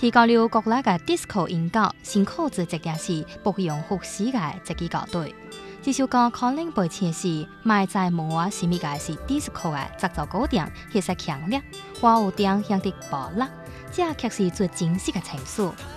提高了国内嘅 disco 音乐，辛苦做一件事，不用复习嘅一支乐队。这首歌可能背前时，卖在问我是咪个是 disco 嘅节奏高点，其实强烈，话有点响得暴辣，这却是最真实嘅情绪。